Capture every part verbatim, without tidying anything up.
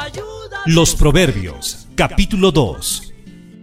Los Proverbios, capítulo dos.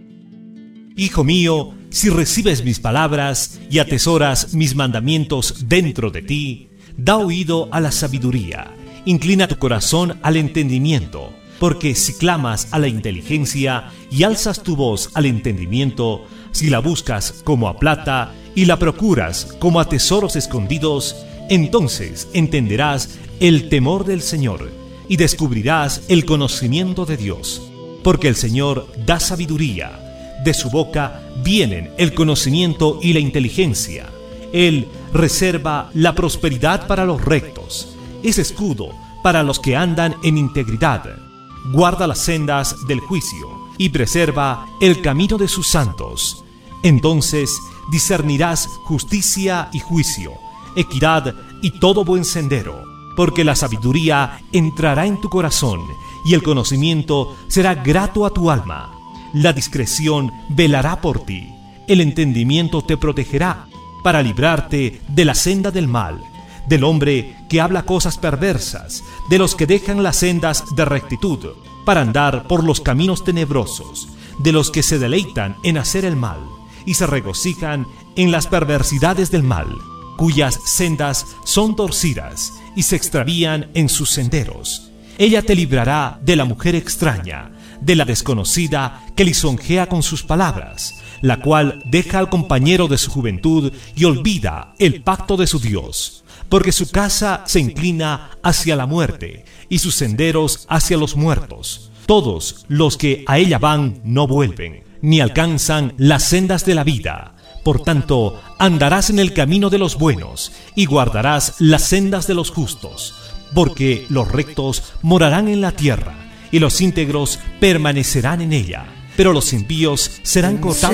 Hijo mío, si recibes mis palabras y atesoras mis mandamientos dentro de ti, da oído a la sabiduría, inclina tu corazón al entendimiento, porque si clamas a la inteligencia y alzas tu voz al entendimiento, si la buscas como a plata y la procuras como a tesoros escondidos, entonces entenderás el temor del Señor y descubrirás el conocimiento de Dios, porque el Señor da sabiduría, de su boca vienen el conocimiento y la inteligencia. Él reserva la prosperidad para los rectos, es escudo para los que andan en integridad. Guarda las sendas del juicio y preserva el camino de sus santos. Entonces discernirás justicia y juicio, equidad y todo buen sendero, porque la sabiduría entrará en tu corazón y el conocimiento será grato a tu alma. La discreción velará por ti, el entendimiento te protegerá para librarte de la senda del mal, del hombre que habla cosas perversas, de los que dejan las sendas de rectitud para andar por los caminos tenebrosos, de los que se deleitan en hacer el mal y se regocijan en las perversidades del mal, cuyas sendas son torcidas y se extravían en sus senderos. Ella te librará de la mujer extraña, de la desconocida que lisonjea con sus palabras, la cual deja al compañero de su juventud y olvida el pacto de su Dios, porque su casa se inclina hacia la muerte y sus senderos hacia los muertos. Todos los que a ella van no vuelven, ni alcanzan las sendas de la vida. Por tanto, andarás en el camino de los buenos y guardarás las sendas de los justos, porque los rectos morarán en la tierra y los íntegros permanecerán en ella, pero los impíos serán cortados